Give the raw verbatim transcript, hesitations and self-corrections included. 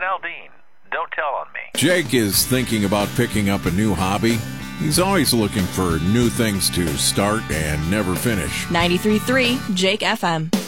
Aldean. Don't tell on me. Jake is thinking about picking up a new hobby. He's always looking for new things to start and never finish. ninety-three point three Jake F M.